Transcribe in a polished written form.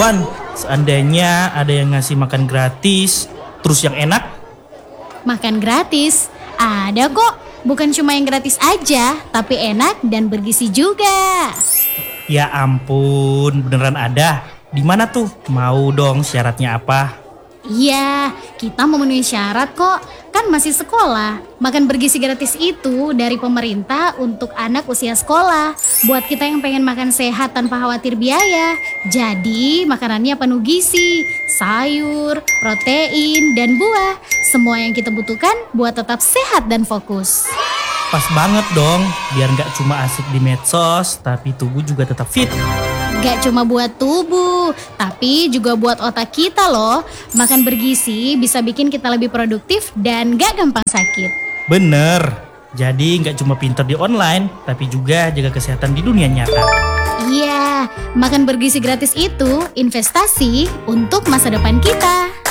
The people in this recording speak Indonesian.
Van, seandainya ada yang ngasih makan gratis, terus yang enak? Makan gratis? Ada kok. Bukan cuma yang gratis aja, tapi enak dan bergizi juga. Ya ampun, beneran ada? Di mana tuh? Mau dong, syaratnya apa? Iya, kita memenuhi syarat kok. Kan masih sekolah. Makan bergizi gratis itu dari pemerintah untuk anak usia sekolah. Buat kita yang pengen makan sehat tanpa khawatir biaya. Jadi makanannya penuh gizi, sayur, protein, dan buah. Semua yang kita butuhkan buat tetap sehat dan fokus. Pas banget dong, biar nggak cuma asik di medsos, tapi tubuh juga tetap fit. Gak cuma buat tubuh, tapi juga buat otak kita loh. Makan bergizi bisa bikin kita lebih produktif dan gak gampang sakit. Bener, jadi nggak cuma pinter di online, tapi juga jaga kesehatan di dunia nyata. Iya, makan bergizi gratis itu investasi untuk masa depan kita.